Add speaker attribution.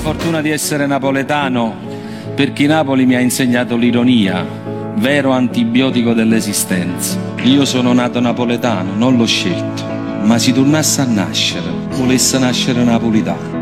Speaker 1: fortuna di essere napoletano perché Napoli mi ha insegnato l'ironia, vero antibiotico dell'esistenza. Io sono nato napoletano, non l'ho scelto, ma se tornasse a nascere, volesse nascere napolitano.